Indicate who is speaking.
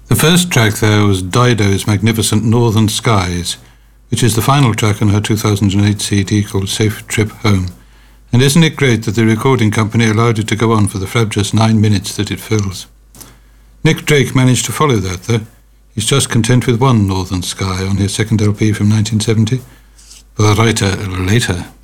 Speaker 1: The first track there was Dido's magnificent Northern Skies, which is the final track on her 2008 CD called Safe Trip Home. And isn't it great that the recording company allowed it to go on for the frabjous 9 minutes that it fills? Nick Drake managed to follow that, though. He's just content with one Northern Sky on his second LP from 1970. We'll write later.